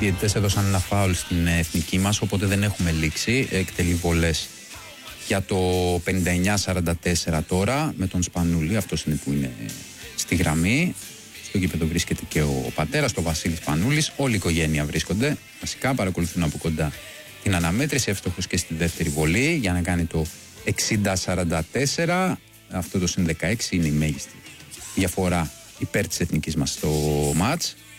διαιτητές έδωσαν ένα φάουλ στην εθνική μας, οπότε δεν έχουμε λήξει. Εκτελεί βολές για το 59-44 τώρα με τον Σπανούλη. Αυτός είναι που είναι στη γραμμή. Στο γήπεδο βρίσκεται και ο πατέρας, ο Βασίλης Σπανούλης. Όλη η οικογένεια βρίσκονται. Βασικά παρακολουθούν από κοντά την αναμέτρηση. Εύστοχος και στη δεύτερη βολή για να κάνει το 60-44. Αυτό το συν 16 είναι η μέγιστη διαφορά υπέρ της εθνικής μας στο μάτς.